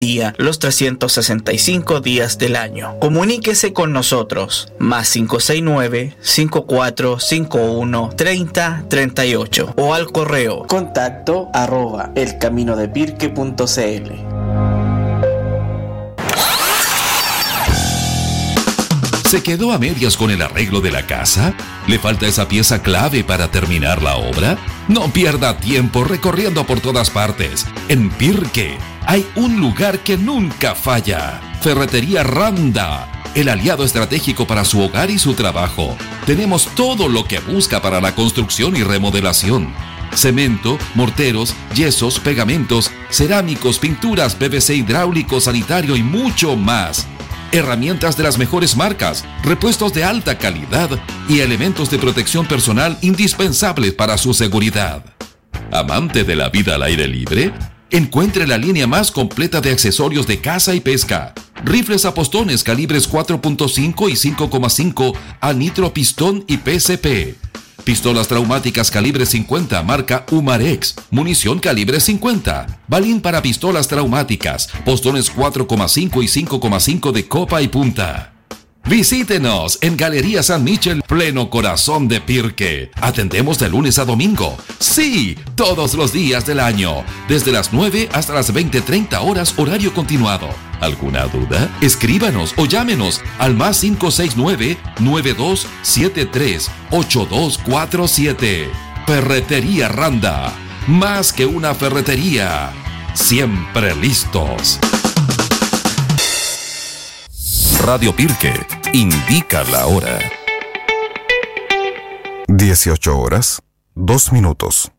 día, los 365 días del año. Comuníquese con nosotros, más 569-5451-3038 o al correo contacto@elcaminodepirque.cl. ¿Se quedó a medias con el arreglo de la casa? ¿Le falta esa pieza clave para terminar la obra? No pierda tiempo recorriendo por todas partes. En Pirque hay un lugar que nunca falla. Ferretería Randa, el aliado estratégico para su hogar y su trabajo. Tenemos todo lo que busca para la construcción y remodelación. Cemento, morteros, yesos, pegamentos, cerámicos, pinturas, PVC hidráulico, sanitario y mucho más. Herramientas de las mejores marcas, repuestos de alta calidad y elementos de protección personal indispensables para su seguridad. ¿Amante de la vida al aire libre? Encuentre la línea más completa de accesorios de caza y pesca. Rifles a postones calibres 4.5 y 5.5 a nitro pistón y PCP. Pistolas traumáticas calibre 50 marca Umarex. Munición calibre 50. Balín para pistolas traumáticas. Postones 4.5 y 5.5 de copa y punta. Visítenos en Galería San Michel, pleno corazón de Pirque. Atendemos de lunes a domingo. Sí, todos los días del año. Desde las 9 hasta las 20:30 horas horario continuado. ¿Alguna duda? Escríbanos o llámenos al más 569-9273-8247. Ferretería Randa. Más que una ferretería. Siempre listos. Radio Pirque indica la hora. 18 horas, 2 minutos.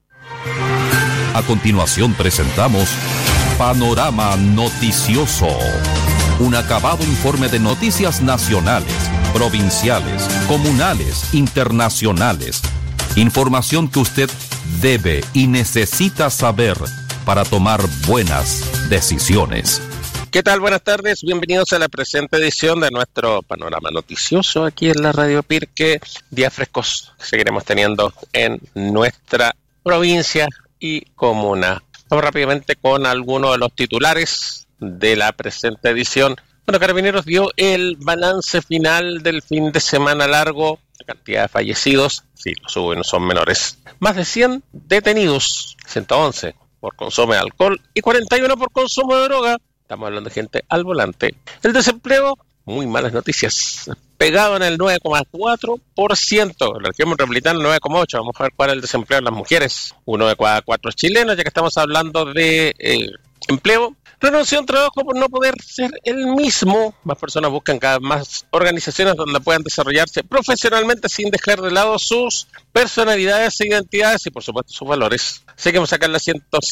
A continuación presentamos Panorama Noticioso. Un acabado informe de noticias nacionales, provinciales, comunales, internacionales. Información que usted debe y necesita saber para tomar buenas decisiones. ¿Qué tal? Buenas tardes, bienvenidos a la presente edición de nuestro Panorama Noticioso aquí en la Radio Pirque. Días frescos que seguiremos teniendo en nuestra provincia y comuna. Vamos rápidamente con algunos de los titulares de la presente edición. Bueno, Carabineros dio el balance final del fin de semana largo. La cantidad de fallecidos, sí, los hubo y no son menores. Más de 100 detenidos, 111 por consumo de alcohol y 41 por consumo de droga. Estamos hablando de gente al volante. El desempleo, muy malas noticias. Pegado en el 9,4%. La región metropolitana 9,8%. Vamos a ver cuál es el desempleo de las mujeres. Uno de cada 4 chilenos, ya que estamos hablando de empleo. Renunció a un trabajo por no poder ser el mismo. Más personas buscan cada vez más organizaciones donde puedan desarrollarse profesionalmente sin dejar de lado sus personalidades e identidades y por supuesto sus valores. Seguimos acá en la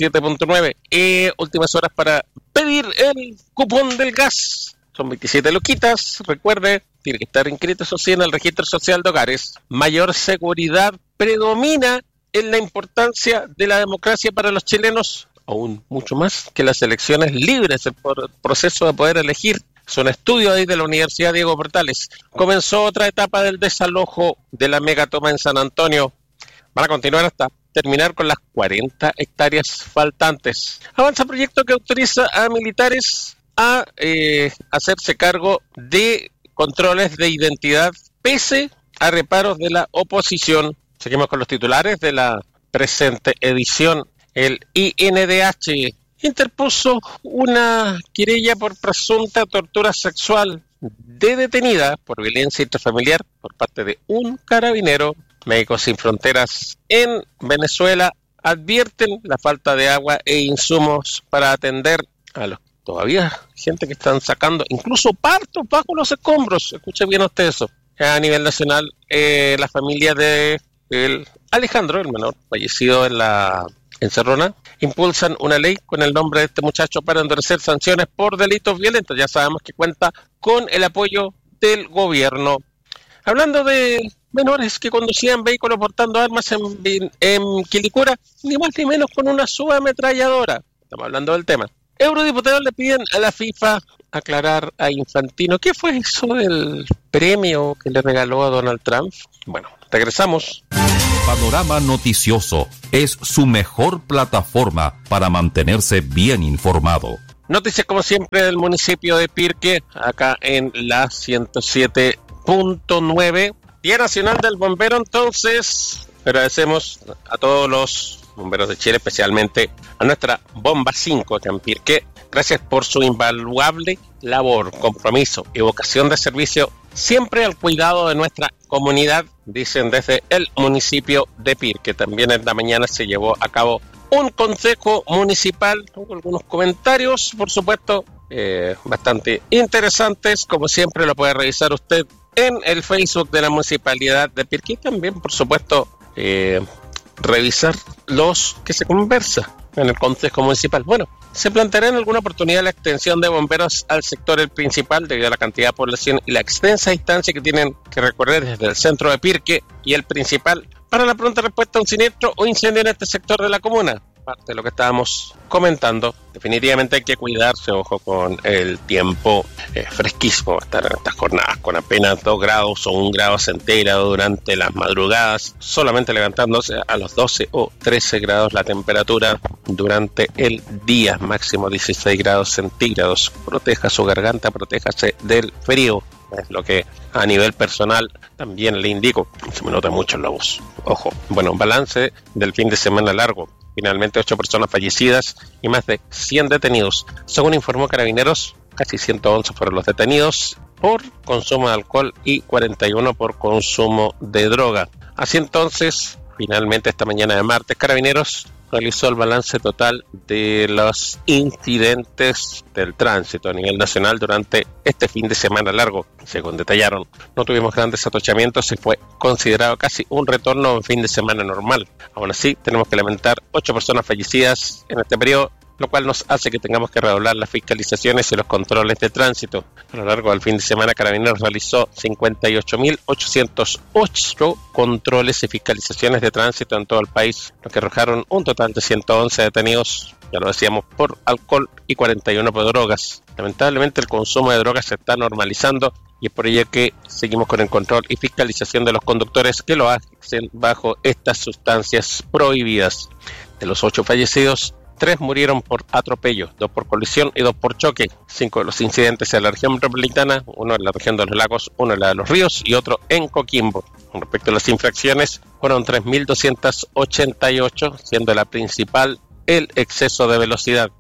107.9. Últimas horas para pedir el cupón del gas. Son 27 luquitas. Recuerde, tiene que estar inscrito, eso sí, en el registro social de hogares. Mayor seguridad predomina en la importancia de la democracia para los chilenos, aún mucho más que las elecciones libres, el proceso de poder elegir. Es un estudio ahí de la Universidad Diego Portales. Comenzó otra etapa del desalojo de la megatoma en San Antonio. Van a continuar hasta terminar con las 40 hectáreas faltantes. Avanza proyecto que autoriza a militares a hacerse cargo de controles de identidad pese a reparos de la oposición. Seguimos con los titulares de la presente edición. El INDH interpuso una querella por presunta tortura sexual de detenida por violencia intrafamiliar por parte de un carabinero. Médicos Sin Fronteras en Venezuela advierten la falta de agua e insumos para atender a los todavía gente que están sacando incluso partos bajo los escombros. Escuche bien usted eso. A nivel nacional, la familia de Alejandro, el menor fallecido en Cerrona, impulsan una ley con el nombre de este muchacho para endurecer sanciones por delitos violentos. Ya sabemos que cuenta con el apoyo del gobierno. Hablando de menores que conducían vehículos portando armas en Quilicura, ni más ni menos con una subametralladora. Estamos hablando del tema. Eurodiputados le piden a la FIFA aclarar a Infantino qué fue eso del premio que le regaló a Donald Trump. Bueno, regresamos. Panorama Noticioso es su mejor plataforma para mantenerse bien informado. Noticias como siempre del municipio de Pirque, acá en la 107.9. Día Nacional del Bombero, entonces agradecemos a todos los bomberos de Chile, especialmente a nuestra Bomba 5 acá en Pirque. Gracias por su invaluable labor, compromiso y vocación de servicio, siempre al cuidado de nuestra comunidad, dicen desde el municipio de Pirque. También en la mañana se llevó a cabo un consejo municipal, hubo algunos comentarios, por supuesto, bastante interesantes, como siempre lo puede revisar usted en el Facebook de la Municipalidad de Pirque y también, por supuesto, revisar los que se conversa en el Consejo Municipal. Bueno, se planteará en alguna oportunidad la extensión de bomberos al sector el principal debido a la cantidad de población y la extensa distancia que tienen que recorrer desde el centro de Pirque y el principal para la pronta respuesta a un siniestro o incendio en este sector de la comuna. Parte de lo que estábamos comentando, definitivamente hay que cuidarse, ojo con el tiempo fresquísimo, estar en estas jornadas con apenas 2 grados o 1 grado centígrado durante las madrugadas, solamente levantándose a los 12 o 13 grados la temperatura durante el día, máximo 16 grados centígrados. Proteja su garganta, protéjase del frío, es lo que a nivel personal también le indico. Se me nota mucho en la voz. Ojo, bueno, balance del fin de semana largo. Finalmente 8 personas fallecidas y más de 100 detenidos. Según informó Carabineros, casi 111 fueron los detenidos por consumo de alcohol y 41 por consumo de droga. Así entonces, finalmente esta mañana de martes, Carabineros realizó el balance total de los incidentes del tránsito a nivel nacional durante este fin de semana largo. Según detallaron, no tuvimos grandes atochamientos y fue considerado casi un retorno a un fin de semana normal. Aún así, tenemos que lamentar 8 personas fallecidas en este periodo, lo cual nos hace que tengamos que redoblar las fiscalizaciones y los controles de tránsito. A lo largo del fin de semana, Carabineros realizó 58.808 controles y fiscalizaciones de tránsito en todo el país, lo que arrojaron un total de 111 detenidos, ya lo decíamos, por alcohol y 41 por drogas. Lamentablemente el consumo de drogas se está normalizando y es por ello que seguimos con el control y fiscalización de los conductores que lo hacen bajo estas sustancias prohibidas. De los 8 fallecidos, 3 murieron por atropello, 2 por colisión y 2 por choque. 5 de los incidentes en la región metropolitana, 1 en la región de los lagos, 1 en la de los ríos y otro en Coquimbo. Con respecto a las infracciones, fueron 3.288, siendo la principal el exceso de velocidad,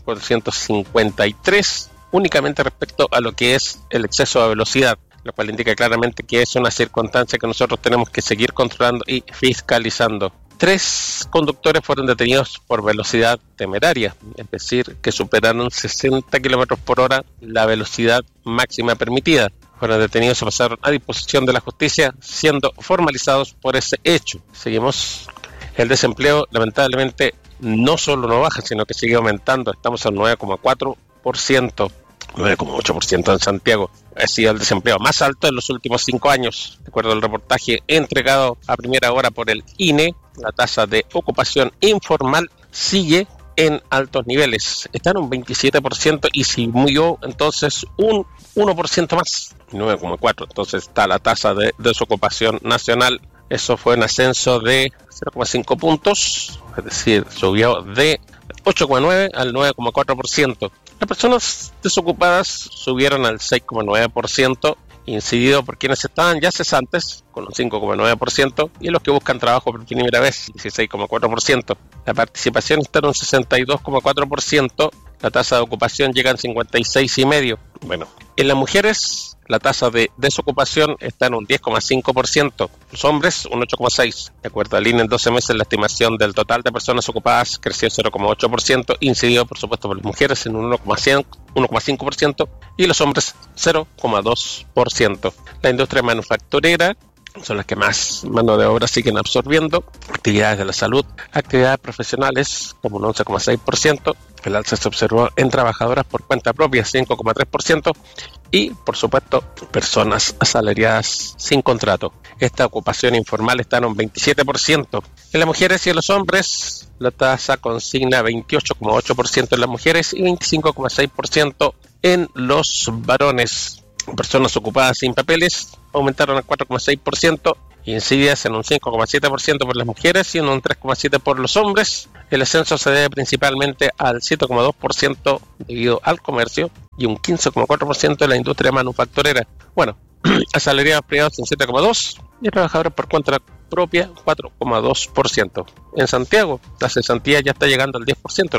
2.453, únicamente respecto a lo que es el exceso de velocidad, lo cual indica claramente que es una circunstancia que nosotros tenemos que seguir controlando y fiscalizando. 3 conductores fueron detenidos por velocidad temeraria, es decir, que superaron 60 km por hora la velocidad máxima permitida. Fueron detenidos y pasaron a disposición de la justicia, siendo formalizados por ese hecho. Seguimos. El desempleo, lamentablemente, no solo no baja, sino que sigue aumentando. Estamos al 9,4%. 9,8% en Santiago. Ha sido el desempleo más alto en los últimos 5 años. De acuerdo al reportaje entregado a primera hora por el INE, la tasa de ocupación informal sigue en altos niveles. Está en un 27% y subió entonces un 1% más, 9,4%. Entonces está la tasa de desocupación nacional. Eso fue un ascenso de 0,5 puntos, es decir, subió de 8,9 al 9,4%. Las personas desocupadas subieron al 6,9%, incidido por quienes estaban ya cesantes, con un 5,9%, y los que buscan trabajo por primera vez, 16,4%. La participación está en un 62,4%, la tasa de ocupación llega en 56,5%. Bueno, en las mujeres, la tasa de desocupación está en un 10,5%, los hombres un 8,6%. De acuerdo al INE, en 12 meses la estimación del total de personas ocupadas creció 0,8%, incidido por supuesto por las mujeres en un 1,5% y los hombres 0,2%. La industria manufacturera son las que más mano de obra siguen absorbiendo, actividades de la salud, actividades profesionales como un 11,6%, el alza se observó en trabajadoras por cuenta propia 5,3% y por supuesto personas asalariadas sin contrato. Esta ocupación informal está en un 27%. En las mujeres y en los hombres la tasa consigna 28,8% en las mujeres y 25,6% en los varones. Personas ocupadas sin papeles aumentaron al 4,6% incididas en un 5,7% por las mujeres y en un 3,7% por los hombres. El ascenso se debe principalmente al 7,2% debido al comercio y un 15,4% de la industria manufacturera. Bueno, asalariados privados en 7,2% y trabajadores por cuenta propia 4,2%. En Santiago, la cesantía ya está llegando al 10%,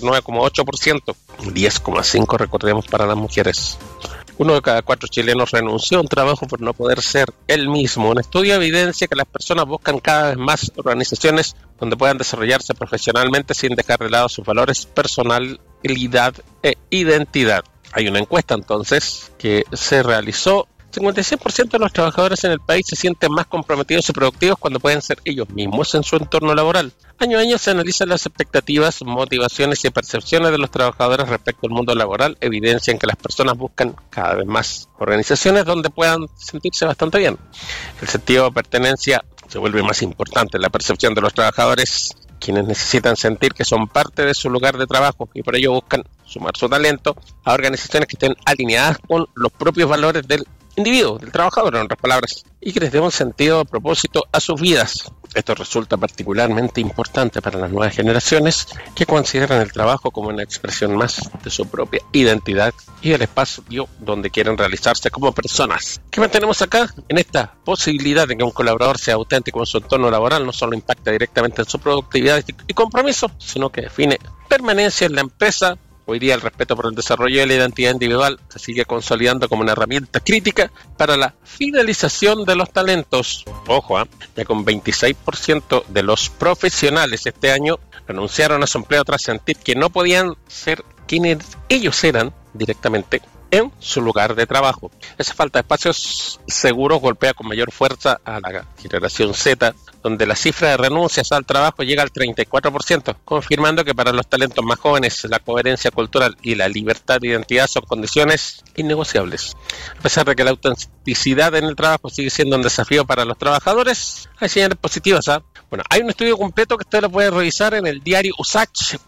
9,8%, 10,5% recordemos para las mujeres. 1 de cada 4 chilenos renunció a un trabajo por no poder ser él mismo. Un estudio evidencia que las personas buscan cada vez más organizaciones donde puedan desarrollarse profesionalmente sin dejar de lado sus valores, personalidad e identidad. Hay una encuesta entonces que se realizó. 56% de los trabajadores en el país se sienten más comprometidos y productivos cuando pueden ser ellos mismos en su entorno laboral. Año a año se analizan las expectativas, motivaciones y percepciones de los trabajadores respecto al mundo laboral. Evidencian que las personas buscan cada vez más organizaciones donde puedan sentirse bastante bien. El sentido de pertenencia se vuelve más importante en la percepción de los trabajadores, quienes necesitan sentir que son parte de su lugar de trabajo y por ello buscan sumar su talento a organizaciones que estén alineadas con los propios valores del individuo, del trabajador, en otras palabras, y que les dé un sentido de propósito a sus vidas. Esto resulta particularmente importante para las nuevas generaciones que consideran el trabajo como una expresión más de su propia identidad y el espacio donde quieren realizarse como personas. ¿Qué mantenemos acá? En esta posibilidad de que un colaborador sea auténtico en su entorno laboral, no solo impacta directamente en su productividad y compromiso, sino que define permanencia en la empresa. Hoy día el respeto por el desarrollo de la identidad individual se sigue consolidando como una herramienta crítica para la fidelización de los talentos. Ojo, ya con 26% de los profesionales este año renunciaron a su empleo tras sentir que no podían ser quienes ellos eran directamente en su lugar de trabajo. Esa falta de espacios seguros golpea con mayor fuerza a la generación Z, donde la cifra de renuncias al trabajo llega al 34%, confirmando que para los talentos más jóvenes la coherencia cultural y la libertad de identidad son condiciones innegociables. A pesar de que la autenticidad en el trabajo sigue siendo un desafío para los trabajadores, hay señales positivas. Bueno, hay un estudio completo que usted lo puede revisar en el diario USACH.cl.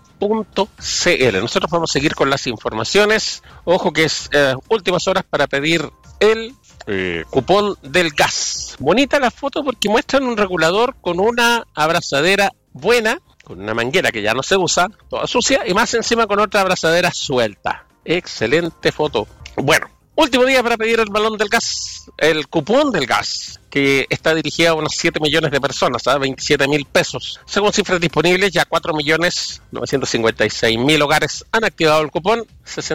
Nosotros vamos a seguir con las informaciones. Ojo que es últimas horas para pedir el cupón del gas. Bonita la foto porque muestran un regulador con una abrazadera buena, con una manguera que ya no se usa, toda sucia, y más encima con otra abrazadera suelta. Excelente foto. Bueno, último día para pedir el balón del gas, el cupón del gas, que está dirigido a unos 7 millones de personas, a 27.000 pesos. Según cifras disponibles, ya 4.956.000 hogares han activado el cupón,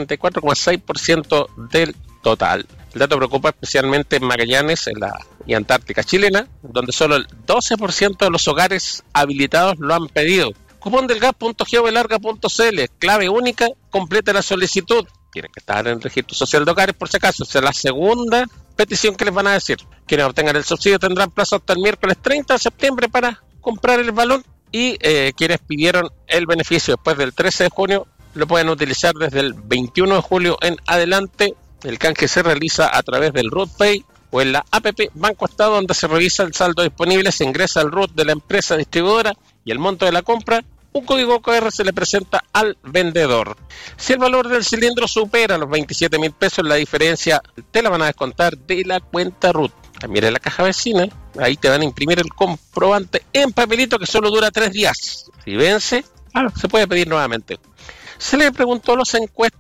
64,6% del total. El dato preocupa especialmente en Magallanes y Antártica chilena, donde solo el 12% de los hogares habilitados lo han pedido. Cupondelgas.geobelarga.cl, clave única, completa la solicitud. Tienen que estar en el registro social de hogares por si acaso. Esa es la segunda petición que les van a decir. Quienes obtengan el subsidio tendrán plazo hasta el miércoles 30 de septiembre para comprar el balón y quienes pidieron el beneficio después del 13 de junio lo pueden utilizar desde el 21 de julio en adelante. El canje se realiza a través del RUT-Pay o en la APP Banco Estado, donde se revisa el saldo disponible, se ingresa al RUT de la empresa distribuidora y el monto de la compra. Un código QR se le presenta al vendedor. Si el valor del cilindro supera los 27.000 pesos, la diferencia te la van a descontar de la cuenta RUT. También en la caja vecina, ahí te van a imprimir el comprobante en papelito que solo dura 3 días. Si vence, se puede pedir nuevamente. Se le preguntó a los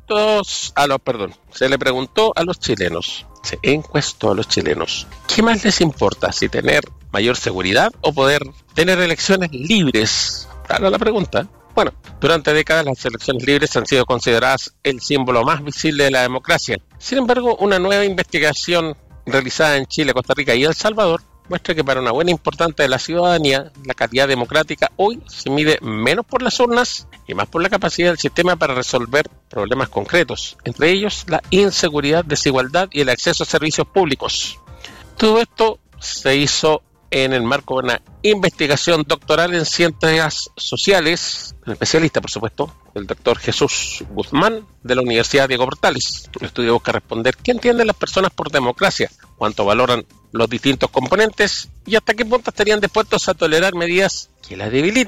chilenos, ¿qué más les importa? Si tener mayor seguridad o poder tener elecciones libres. Claro, la pregunta. Bueno, durante décadas las elecciones libres han sido consideradas el símbolo más visible de la democracia. Sin embargo, una nueva investigación realizada en Chile, Costa Rica y El Salvador muestra que para una buena importante de la ciudadanía, la calidad democrática hoy se mide menos por las urnas y más por la capacidad del sistema para resolver problemas concretos, entre ellos la inseguridad, desigualdad y el acceso a servicios públicos. Todo esto se hizo en el marco de una investigación doctoral en ciencias sociales, un especialista, por supuesto, el doctor Jesús Guzmán, de la Universidad Diego Portales. El estudio busca responder qué entienden las personas por democracia, cuánto valoran los distintos componentes y hasta qué punto estarían dispuestos a tolerar medidas que la debiliten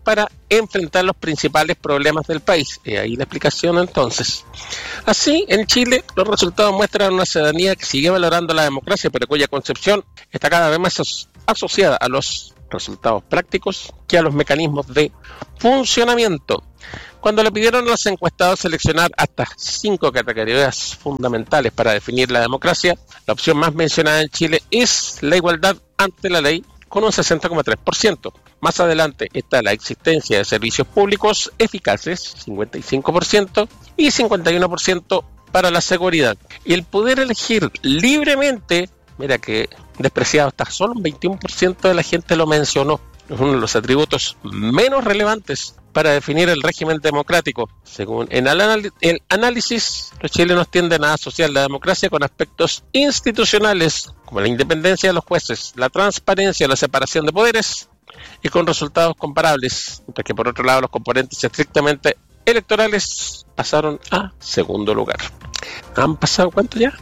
para enfrentar los principales problemas del país. Y ahí la explicación entonces. Así, en Chile, los resultados muestran una ciudadanía que sigue valorando la democracia, pero cuya concepción está cada vez más asociada a los resultados prácticos que a los mecanismos de funcionamiento. Cuando le pidieron a los encuestados seleccionar hasta 5 categorías fundamentales para definir la democracia, la opción más mencionada en Chile es la igualdad ante la ley, con un 60,3%. Más adelante está la existencia de servicios públicos eficaces, 55%, y 51% para la seguridad. Y el poder elegir libremente, mira que despreciado está, solo un 21% de la gente lo mencionó. Es uno de los atributos menos relevantes para definir el régimen democrático. Según el análisis, los chilenos tienden a asociar la democracia con aspectos institucionales, como la independencia de los jueces, la transparencia, la separación de poderes, y con resultados comparables, mientras que por otro lado los componentes estrictamente electorales pasaron a segundo lugar. Han pasado, ¿cuánto ya?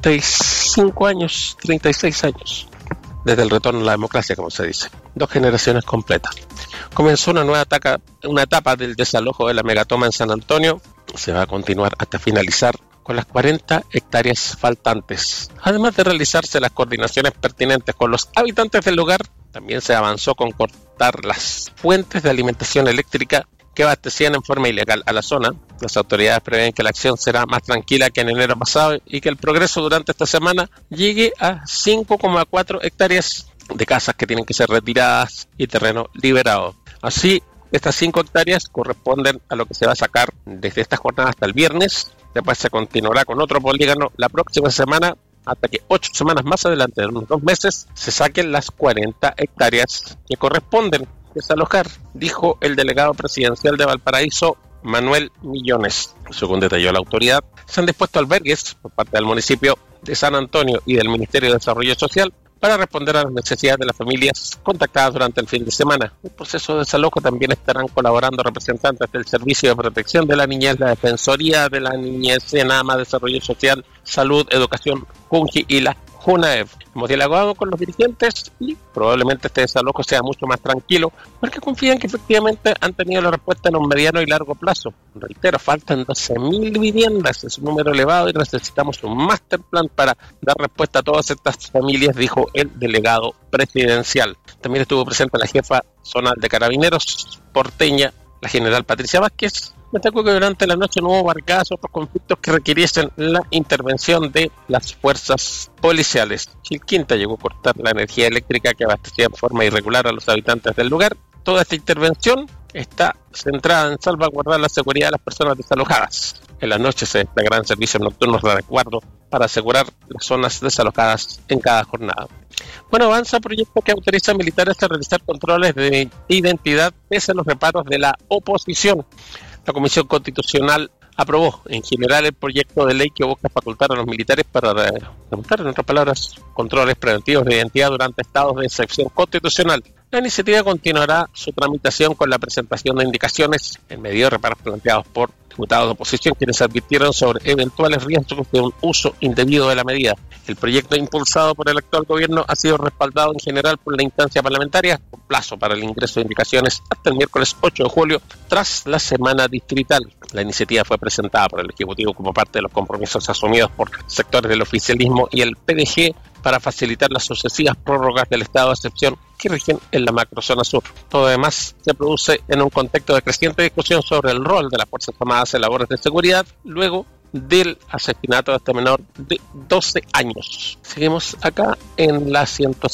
35 años, 36 años. Desde el retorno a la democracia, como se dice. 2 generaciones completas. Comenzó una nueva etapa del desalojo de la megatoma en San Antonio. Se va a continuar hasta finalizar con las 40 hectáreas faltantes. Además de realizarse las coordinaciones pertinentes con los habitantes del lugar, también se avanzó con cortar las fuentes de alimentación eléctrica que abastecían en forma ilegal a la zona. Las autoridades prevén que la acción será más tranquila que en enero pasado y que el progreso durante esta semana llegue a 5,4 hectáreas de casas que tienen que ser retiradas y terreno liberado. Así, estas 5 hectáreas corresponden a lo que se va a sacar desde esta jornada hasta el viernes. Después se continuará con otro polígono la próxima semana, hasta que 8 semanas más adelante, en unos 2 meses, se saquen las 40 hectáreas que corresponden desalojar, dijo el delegado presidencial de Valparaíso, Manuel Millones. Según detalló la autoridad, se han dispuesto albergues por parte del municipio de San Antonio y del Ministerio de Desarrollo Social para responder a las necesidades de las familias contactadas durante el fin de semana. En el proceso de desalojo también estarán colaborando representantes del Servicio de Protección de la Niñez, la Defensoría de la Niñez, SENAMA, Desarrollo Social, Salud, Educación, JUNGI y la JUNAEV. Hemos dialogado con los dirigentes y probablemente este desalojo sea mucho más tranquilo, porque confían que efectivamente han tenido la respuesta en un mediano y largo plazo. Reitero, faltan 12.000 viviendas, es un número elevado y necesitamos un master plan para dar respuesta a todas estas familias, dijo el delegado presidencial. También estuvo presente la jefa zonal de Carabineros porteña, la general Patricia Vázquez. Destacó que durante la noche no hubo barcazos o otros conflictos que requiriesen la intervención de las fuerzas policiales. Chilquinta llegó a cortar la energía eléctrica que abastecía en forma irregular a los habitantes del lugar. Toda esta intervención está centrada en salvaguardar la seguridad de las personas desalojadas. En las noches se desplegarán servicios nocturnos de resguardo para asegurar las zonas desalojadas en cada jornada. Bueno, avanza proyecto que autoriza a militares a realizar controles de identidad pese a los reparos de la oposición. La Comisión Constitucional aprobó en general el proyecto de ley que busca facultar a los militares para realizar, en otras palabras, controles preventivos de identidad durante estados de excepción constitucional. La iniciativa continuará su tramitación con la presentación de indicaciones en medio de reparos planteados por diputados de oposición, quienes advirtieron sobre eventuales riesgos de un uso indebido de la medida. El proyecto impulsado por el actual gobierno ha sido respaldado en general por la instancia parlamentaria, con plazo para el ingreso de indicaciones hasta el miércoles 8 de julio, tras la semana distrital. La iniciativa fue presentada por el Ejecutivo como parte de los compromisos asumidos por sectores del oficialismo y el PDG para facilitar las sucesivas prórrogas del estado de excepción que rigen en la macrozona sur. Todo además se produce en un contexto de creciente discusión sobre el rol de las Fuerzas Armadas en labores de seguridad, luego del asesinato de este menor de 12 años. Seguimos acá en la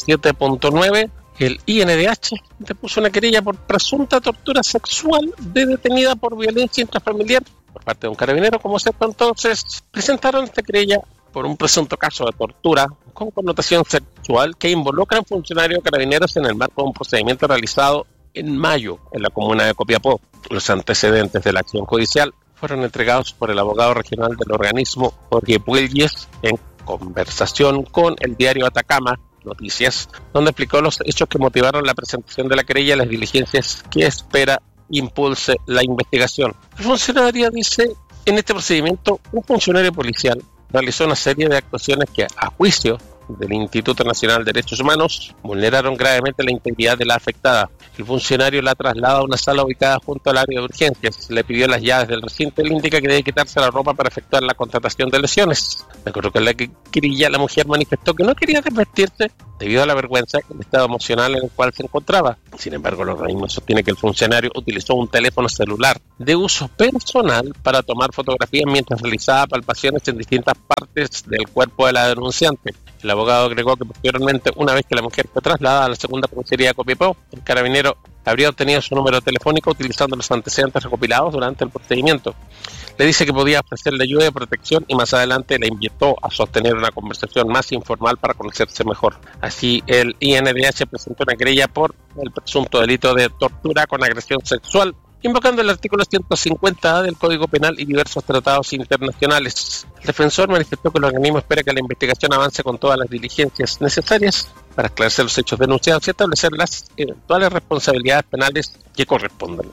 107.9. El INDH depuso una querella por presunta tortura sexual de detenida por violencia intrafamiliar por parte de un carabinero. Como sepa, entonces presentaron esta querella por un presunto caso de tortura con connotación sexual que involucra a un funcionario de carabineros en el marco de un procedimiento realizado en mayo en la comuna de Copiapó. Los antecedentes de la acción judicial fueron entregados por el abogado regional del organismo, Jorge Puelles, en conversación con el diario Atacama Noticias, donde explicó los hechos que motivaron la presentación de la querella y las diligencias que espera impulse la investigación. El funcionario dice, en este procedimiento, un funcionario policial realizó una serie de actuaciones que, a juicio del Instituto Nacional de Derechos Humanos vulneraron gravemente la integridad de la afectada. El funcionario la traslada a una sala ubicada junto al área de urgencias. Le pidió las llaves del recinto y le indica que debe quitarse la ropa para efectuar la contratación de lesiones. De acuerdo con la querella, la mujer manifestó que no quería desvestirse debido a la vergüenza y el estado emocional en el cual se encontraba. Sin embargo, el organismo sostiene que el funcionario utilizó un teléfono celular de uso personal para tomar fotografías mientras realizaba palpaciones en distintas partes del cuerpo de la denunciante. El abogado agregó que posteriormente, una vez que la mujer fue trasladada a la segunda comisaría de Copiapó, el carabinero habría obtenido su número telefónico utilizando los antecedentes recopilados durante el procedimiento. Le dice que podía ofrecerle ayuda y protección y más adelante le invitó a sostener una conversación más informal para conocerse mejor. Así, el INDH presentó una querella por el presunto delito de tortura con agresión sexual, invocando el artículo 150A del Código Penal y diversos tratados internacionales. El defensor manifestó que el organismo espera que la investigación avance con todas las diligencias necesarias para esclarecer los hechos denunciados y establecer las eventuales responsabilidades penales que correspondan.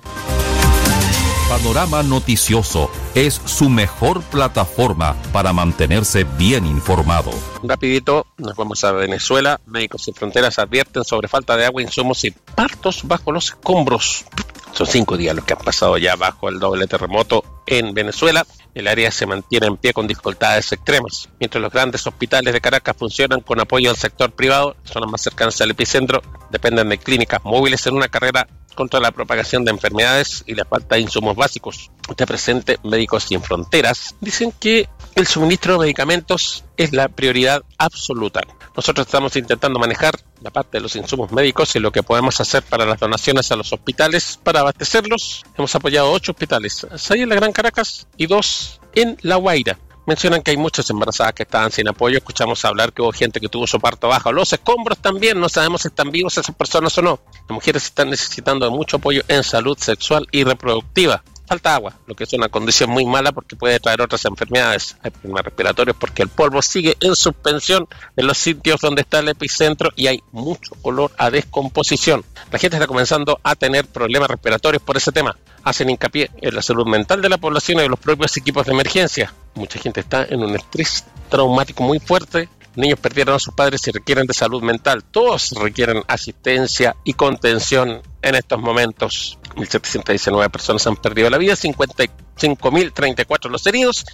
Panorama Noticioso es su mejor plataforma para mantenerse bien informado. Rapidito, nos vamos a Venezuela. Médicos Sin Fronteras advierten sobre falta de agua, insumos y partos bajo los escombros. Son 5 días los que han pasado ya bajo el doble terremoto en Venezuela. El área se mantiene en pie con dificultades extremas. Mientras los grandes hospitales de Caracas funcionan con apoyo del sector privado, las zonas más cercanas al epicentro dependen de clínicas móviles en una carrera contra la propagación de enfermedades y la falta de insumos básicos. Este presente, Médicos Sin Fronteras dicen que el suministro de medicamentos es la prioridad absoluta. Nosotros estamos intentando manejar la parte de los insumos médicos y lo que podemos hacer para las donaciones a los hospitales para abastecerlos. Hemos apoyado 8 hospitales, 6 en la Gran Caracas y 2 en La Guaira. Mencionan que hay muchas embarazadas que estaban sin apoyo. Escuchamos hablar que hubo gente que tuvo su parto bajo los escombros también. No sabemos si están vivos esas personas o no. Las mujeres están necesitando de mucho apoyo en salud sexual y reproductiva. Falta agua, lo que es una condición muy mala porque puede traer otras enfermedades. Hay problemas respiratorios porque el polvo sigue en suspensión en los sitios donde está el epicentro y hay mucho olor a descomposición. La gente está comenzando a tener problemas respiratorios por ese tema. Hacen hincapié en la salud mental de la población y de los propios equipos de emergencia. Mucha gente está en un estrés traumático muy fuerte. Niños perdieron a sus padres y requieren de salud mental. Todos requieren asistencia y contención en estos momentos. 1.719 personas han perdido la vida, 55.034 los heridos,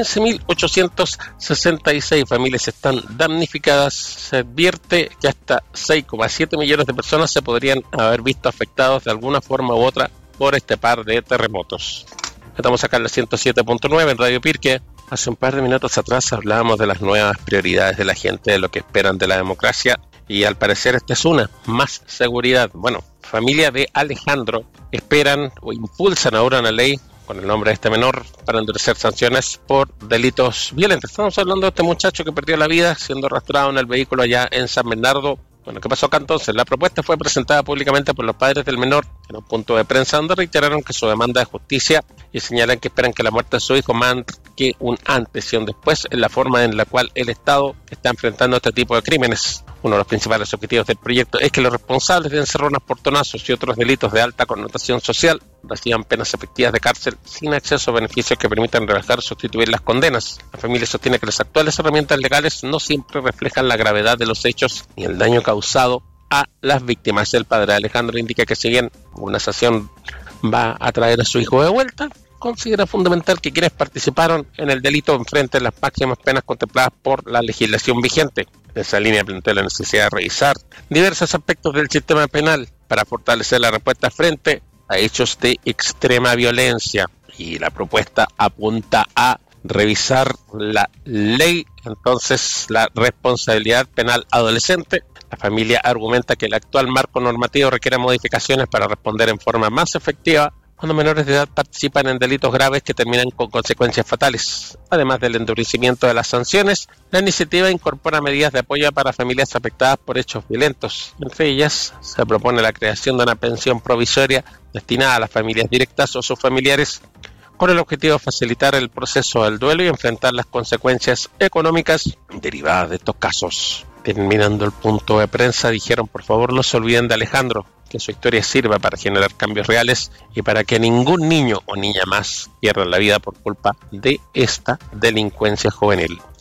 15.866 familias están damnificadas. Se advierte que hasta 6,7 millones de personas se podrían haber visto afectados de alguna forma u otra por este par de terremotos. Estamos acá en la 107.9 en Radio Pirque. Hace un par de minutos atrás hablábamos de las nuevas prioridades de la gente, de lo que esperan de la democracia, y al parecer esta es una, más seguridad. Bueno, familia de Alejandro esperan o impulsan ahora una ley con el nombre de este menor para endurecer sanciones por delitos violentos. Estamos hablando de este muchacho que perdió la vida siendo arrastrado en el vehículo allá en San Bernardo. Bueno, ¿qué pasó acá entonces? La propuesta fue presentada públicamente por los padres del menor en un punto de prensa donde reiteraron que su demanda de justicia y señalan que esperan que la muerte de su hijo marque un antes y un después en la forma en la cual el Estado está enfrentando este tipo de crímenes. Uno de los principales objetivos del proyecto es que los responsables de encerronas, portonazos y otros delitos de alta connotación social reciban penas efectivas de cárcel sin acceso a beneficios que permitan rebajar o sustituir las condenas. La familia sostiene que las actuales herramientas legales no siempre reflejan la gravedad de los hechos ni el daño causado a las víctimas. El padre Alejandro indica que si bien una sanción va a traer a su hijo de vuelta, considera fundamental que quienes participaron en el delito enfrenten las máximas penas contempladas por la legislación vigente. En esa línea plantea la necesidad de revisar diversos aspectos del sistema penal para fortalecer la respuesta frente a hechos de extrema violencia. Y la propuesta apunta a revisar la ley, entonces la responsabilidad penal adolescente. La familia argumenta que el actual marco normativo requiere modificaciones para responder en forma más efectiva cuando menores de edad participan en delitos graves que terminan con consecuencias fatales. Además del endurecimiento de las sanciones, la iniciativa incorpora medidas de apoyo para familias afectadas por hechos violentos. Entre ellas, se propone la creación de una pensión provisoria destinada a las familias directas o sus familiares, con el objetivo de facilitar el proceso del duelo y enfrentar las consecuencias económicas derivadas de estos casos. Terminando el punto de prensa, dijeron: por favor no se olviden de Alejandro, que su historia sirva para generar cambios reales y para que ningún niño o niña más pierda la vida por culpa de esta delincuencia juvenil.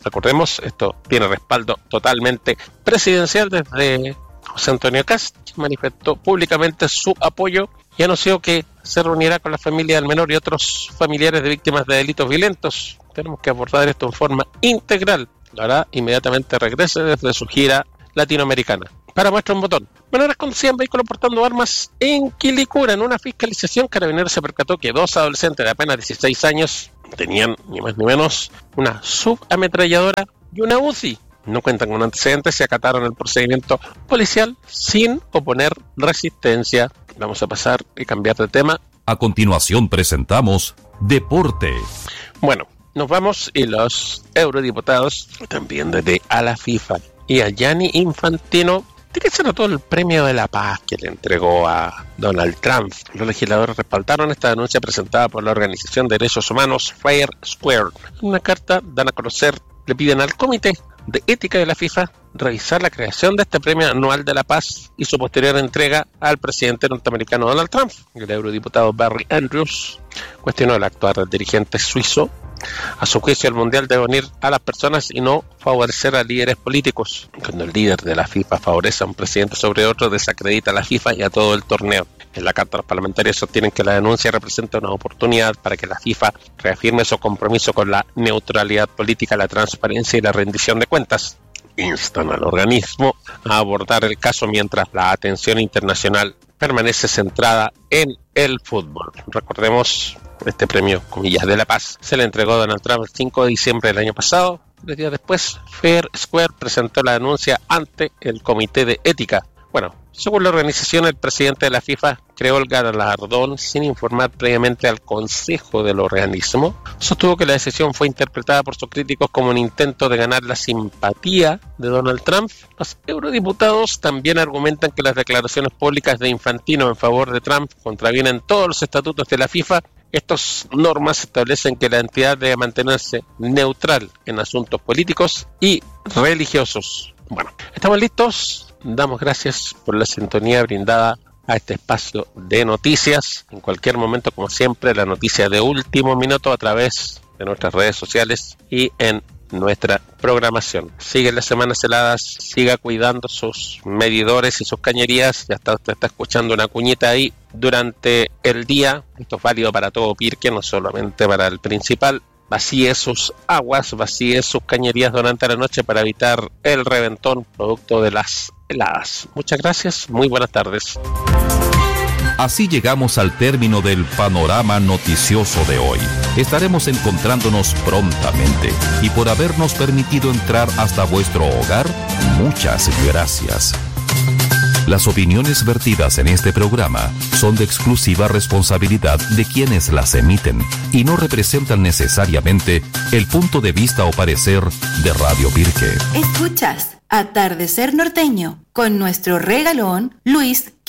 Recordemos, esto tiene respaldo totalmente presidencial desde José Antonio Kast, que manifestó públicamente su apoyo y anunció que se reunirá con la familia del menor y otros familiares de víctimas de delitos violentos. Tenemos que abordar esto en forma integral. Lo hará inmediatamente regrese desde su gira latinoamericana. Para muestra un botón. Menores conducían vehículos portando armas en Quilicura. En una fiscalización, Carabineros se percató que 2 adolescentes de apenas 16 años tenían ni más ni menos una subametralladora y una UCI. No cuentan con antecedentes y acataron el procedimiento policial sin oponer resistencia. Vamos a pasar y cambiar de tema. A continuación presentamos Deporte. Bueno, nos vamos y los eurodiputados también desde a la FIFA y a Gianni Infantino tiene que ser todo el premio de la paz que le entregó a Donald Trump. Los legisladores respaldaron esta denuncia presentada por la organización de derechos humanos Fair Square. En una carta dan a conocer, le piden al Comité de Ética de la FIFA revisar la creación de este premio anual de la paz y su posterior entrega al presidente norteamericano Donald Trump. El eurodiputado Barry Andrews cuestionó el actuar del dirigente suizo. A su juicio, el mundial debe unir a las personas y no favorecer a líderes políticos. Cuando el líder de la FIFA favorece a un presidente sobre otro, desacredita a la FIFA y a todo el torneo. En la carta, los parlamentarios sostienen que la denuncia representa una oportunidad para que la FIFA reafirme su compromiso con la neutralidad política, la transparencia y la rendición de cuentas. Instan al organismo a abordar el caso mientras la atención internacional permanece centrada en el fútbol. Recordemos, este premio, comillas, de la paz se le entregó a Donald Trump el 5 de diciembre del año pasado. 3 días después, Fair Square presentó la denuncia ante el Comité de Ética. Bueno, según la organización, el presidente de la FIFA creó el galardón sin informar previamente al Consejo del organismo. Sostuvo que la decisión fue interpretada por sus críticos como un intento de ganar la simpatía de Donald Trump. Los eurodiputados también argumentan que las declaraciones públicas de Infantino en favor de Trump contravienen todos los estatutos de la FIFA. Estas normas establecen que la entidad debe mantenerse neutral en asuntos políticos y religiosos. Bueno, estamos listos. Damos gracias por la sintonía brindada a este espacio de noticias. En cualquier momento, como siempre, la noticia de último minuto a través de nuestras redes sociales y en nuestra programación. Sigue las semanas heladas, siga cuidando sus medidores y sus cañerías. Ya usted está escuchando una cuñita ahí durante el día. Esto es válido para todo Pirque, no solamente para el principal. Vacíe sus aguas, vacíe sus cañerías durante la noche para evitar el reventón producto de las heladas. Muchas gracias, muy buenas tardes. Así llegamos al término del panorama noticioso de hoy. Estaremos encontrándonos prontamente y por habernos permitido entrar hasta vuestro hogar, muchas gracias. Las opiniones vertidas en este programa son de exclusiva responsabilidad de quienes las emiten y no representan necesariamente el punto de vista o parecer de Radio Pirque. Escuchas Atardecer Norteño con nuestro regalón Luis